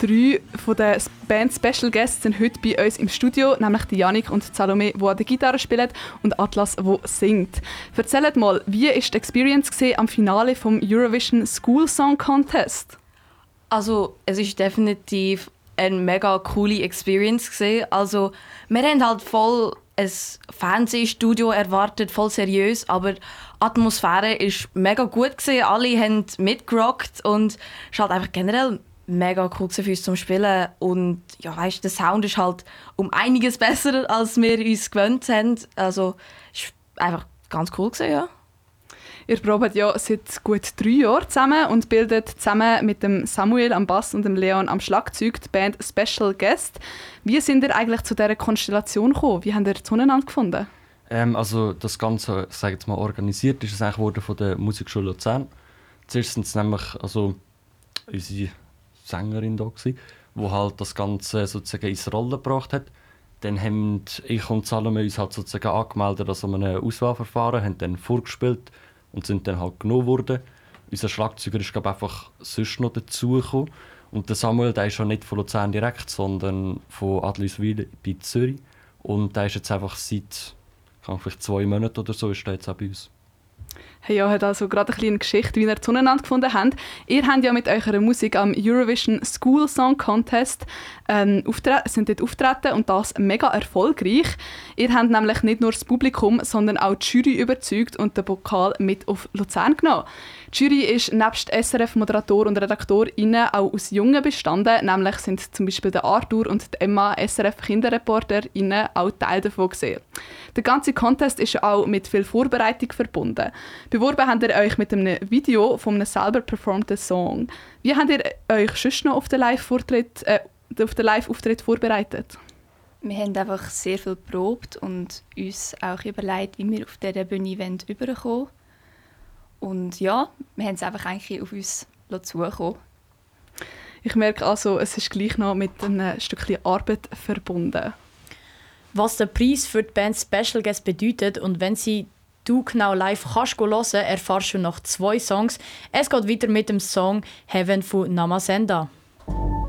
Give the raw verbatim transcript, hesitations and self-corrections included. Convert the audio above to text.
Drei von den Band Special Guests sind heute bei uns im Studio, nämlich die Yannick und Salome, die an der Gitarre spielen, und Atlas, der singt. Erzählt mal, wie war die Experience am Finale vom Eurovision School Song Contest? Also, es ist definitiv eine mega coole Experience gewesen. Also, wir haben halt voll ein Fernsehstudio erwartet, voll seriös, aber die Atmosphäre ist mega gut gewesen. Alle haben mitgerockt und es war halt einfach generell mega cool für uns zum Spielen. Und ja, weißt, der Sound ist halt um einiges besser, als wir uns gewöhnt haben. Also, es war einfach ganz cool gewesen, ja. Ihr probt ja seit gut drei Jahren zusammen und bildet zusammen mit dem Samuel am Bass und dem Leon am Schlagzeug die Band Special Guest. Wie sind ihr eigentlich zu dieser Konstellation gekommen? Wie habt ihr zueinander gefunden? Ähm, also das Ganze, sage ich mal, organisiert ist es eigentlich worden von der Musikschule Luzern. Zuerst sind es nämlich also unsere Sängerin da gewesen, die halt das Ganze sozusagen ins Rollen gebracht hat. Dann haben ich und Salome uns halt sozusagen angemeldet, dass wir ein Auswahlverfahren haben dann vorgespielt und sind dann halt genommen worden. Unser Schlagzeuger ist glaube einfach sonst noch dazugekommen. Und der Samuel, der ist schon nicht von Luzern direkt, sondern von Adliswil bei Zürich. Und der ist jetzt einfach seit vielleicht zwei Monaten oder so ist der jetzt auch bei uns. Hey, ja, hat also gerade eine kleine Geschichte, wie ihr zueinander gefunden habt. Ihr habt ja mit eurer Musik am Eurovision School Song Contest ähm, auftre- sind dort auftreten und das mega erfolgreich. Ihr habt nämlich nicht nur das Publikum, sondern auch die Jury überzeugt und den Pokal mit auf Luzern genommen. Die Jury ist nebst S R F-Moderator und RedaktorInnen auch aus Jungen bestanden, nämlich sind zum Beispiel der Arthur und die Emma, S R F-KinderreporterInnen, auch Teil davon gewesen. Der ganze Contest ist auch mit viel Vorbereitung verbunden. Beworben habt ihr euch mit einem Video von einem selber performten Song. Wie habt ihr euch sonst noch auf den Live-Vortritt, äh, auf den Live-Auftritt vorbereitet? Wir haben einfach sehr viel geprobt und uns auch überlegt, wie wir auf dieser Bühne rüberkommen wollen. Und ja, wir haben es einfach eigentlich auf uns zukommen. Ich merke also, es ist gleich noch mit einem Stückchen Arbeit verbunden. Was der Preis für die Band Special Guest bedeutet und wenn sie du genau live kannst hören, erfährst du nach zwei Songs. Es geht weiter mit dem Song «Heaven» von Namasenda.